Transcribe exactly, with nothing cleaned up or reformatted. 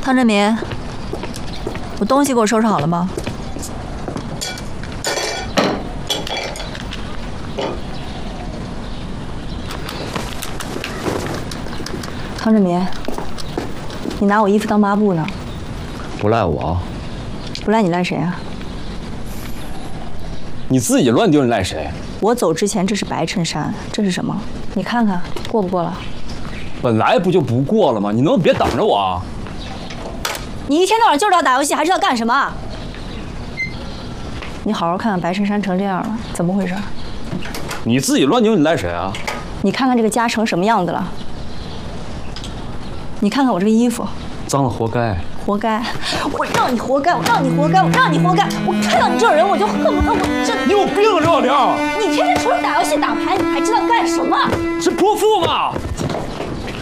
汤振民，我东西给我收拾好了吗？汤振民，你拿我衣服当抹布呢？ 不赖我， 不赖你赖谁啊？ 你自己乱丢，你赖谁？ 我走之前这是白衬衫，这是什么？你看看过不过了？ 本来不就不过了吗？你能不能别等着我啊？ 你一天到晚就知道打游戏，还知道干什么？你好好看看，白衬衫成这样了，怎么回事？ 你自己乱丢，你赖谁啊？ 你看看这个家成什么样子了？你看看我这个衣服， 脏了活该。 活该！我让你活该！我让你活该！我让你活该！我看到你这种人，我就恨不得我这…… 你有病，赵亮！ 你天天除了打游戏、打牌，你还知道干什么？ 是泼妇吗？